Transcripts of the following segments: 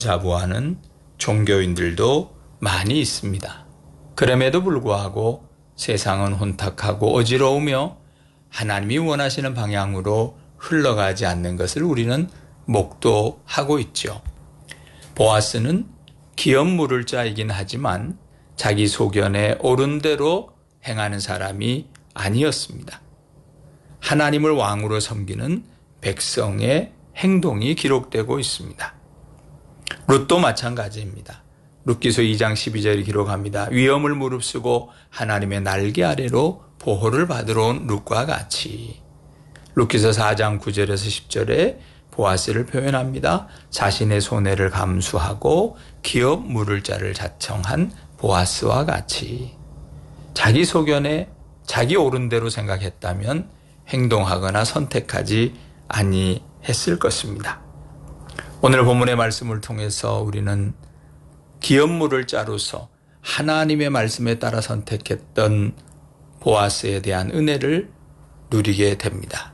자부하는 종교인들도 많이 있습니다. 그럼에도 불구하고 세상은 혼탁하고 어지러우며 하나님이 원하시는 방향으로 흘러가지 않는 것을 우리는 목도하고 있죠. 보아스는 기업 물을 자이긴 하지만 자기 소견에 옳은 대로 행하는 사람이 아니었습니다. 하나님을 왕으로 섬기는 백성의 행동이 기록되고 있습니다. 룻도 마찬가지입니다. 룻기서 2장 12절이 기록합니다. 위엄을 무릅쓰고 하나님의 날개 아래로 보호를 받으러 온 룻과 같이. 룻기서 4장 9절에서 10절에 보아스를 표현합니다. 자신의 손해를 감수하고 기업 물을 자를 자청한 보아스와 같이. 자기 소견에 자기 옳은 대로 생각했다면 행동하거나 선택하지 아니했을 것입니다. 오늘 본문의 말씀을 통해서 우리는 기업 물을 자로서 하나님의 말씀에 따라 선택했던 보아스에 대한 은혜를 누리게 됩니다.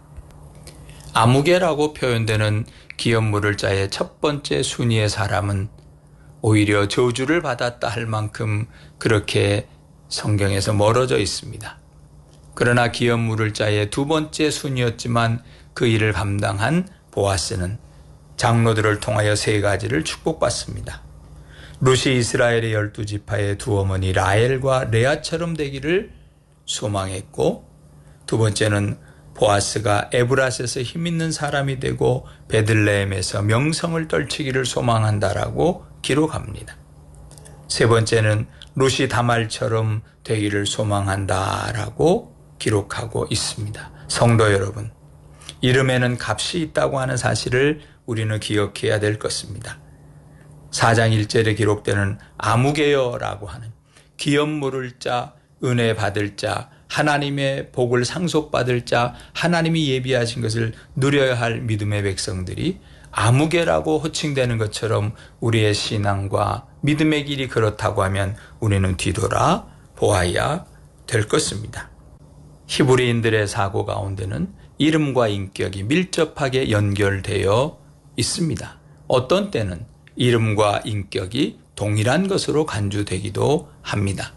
아무개라고 표현되는 기업 물을 자의 첫 번째 순위의 사람은 오히려 저주를 받았다 할 만큼 그렇게 성경에서 멀어져 있습니다. 그러나 기업 물을 자의 두 번째 순위였지만 그 일을 감당한 보아스는 장로들을 통하여 세 가지를 축복받습니다. 룻이 이스라엘의 12지파의 두 어머니 라헬과 레아처럼 되기를 소망했고, 두 번째는 보아스가 에브라스에서 힘있는 사람이 되고 베들레헴에서 명성을 떨치기를 소망한다라고 기록합니다. 세 번째는 룻이 다말처럼 되기를 소망한다라고 기록하고 있습니다. 성도 여러분, 이름에는 값이 있다고 하는 사실을 우리는 기억해야 될 것입니다. 4장 1절에 기록되는 아무개여라고 하는 기업 물을 자, 은혜 받을 자, 하나님의 복을 상속받을 자, 하나님이 예비하신 것을 누려야 할 믿음의 백성들이 아무개라고 호칭되는 것처럼 우리의 신앙과 믿음의 길이 그렇다고 하면 우리는 뒤돌아 보아야 될 것입니다. 히브리인들의 사고 가운데는 이름과 인격이 밀접하게 연결되어 있습니다. 어떤 때는 이름과 인격이 동일한 것으로 간주되기도 합니다.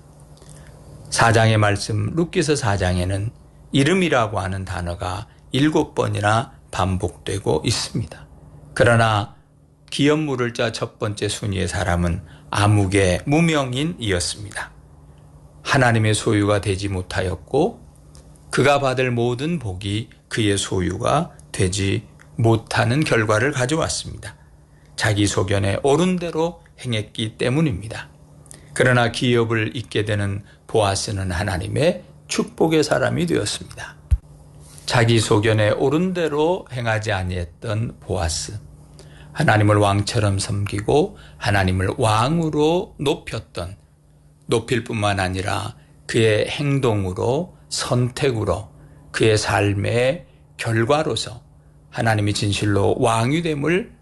4장의 말씀 룻기서 4장에는 이름이라고 하는 단어가 7번이나 반복되고 있습니다. 그러나 기업 물을 자 첫 번째 순위의 사람은 아무개 무명인이었습니다. 하나님의 소유가 되지 못하였고 그가 받을 모든 복이 그의 소유가 되지 못하는 결과를 가져왔습니다. 자기 소견에 옳은 대로 행했기 때문입니다. 그러나 기업을 잇게 되는 보아스는 하나님의 축복의 사람이 되었습니다. 자기 소견에 옳은 대로 행하지 아니했던 보아스, 하나님을 왕처럼 섬기고 하나님을 왕으로 높일 뿐만 아니라 그의 행동으로, 선택으로, 그의 삶의 결과로서 하나님이 진실로 왕이 됨을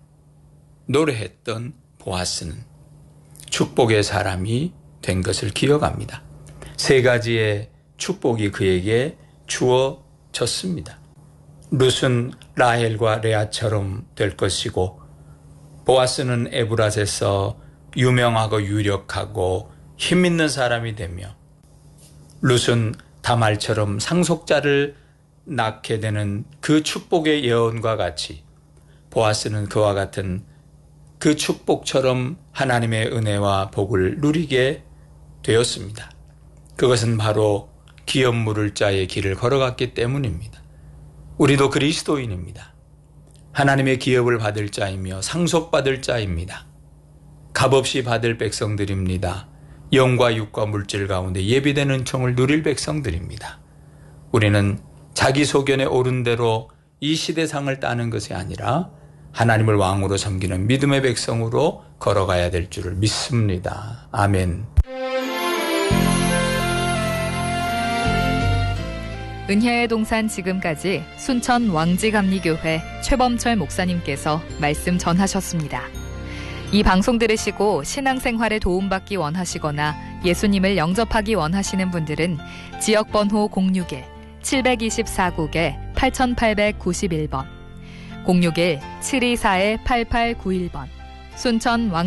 노래했던 보아스는 축복의 사람이 된 것을 기억합니다. 세 가지의 축복이 그에게 주어졌습니다. 룻은 라헬과 레아처럼 될 것이고, 보아스는 에브라스에서 유명하고 유력하고 힘있는 사람이 되며, 룻은 다말처럼 상속자를 낳게 되는 그 축복의 예언과 같이 보아스는 그와 같은 그 축복처럼 하나님의 은혜와 복을 누리게 되었습니다. 그것은 바로 기업 물을 자의 길을 걸어갔기 때문입니다. 우리도 그리스도인입니다. 하나님의 기업을 받을 자이며 상속받을 자입니다. 값없이 받을 백성들입니다. 영과 육과 물질 가운데 예비된 은총을 누릴 백성들입니다. 우리는 자기 소견에 옳은 대로 이 시대상을 따는 것이 아니라 하나님을 왕으로 섬기는 믿음의 백성으로 걸어가야 될 줄을 믿습니다. 아멘. 은혜의 동산 지금까지 순천 왕지감리교회 최범철 목사님께서 말씀 전하셨습니다. 이 방송 들으시고 신앙생활에 도움받기 원하시거나 예수님을 영접하기 원하시는 분들은 지역번호 061-724국에 8891번, 061-724-8891번, 순천 왕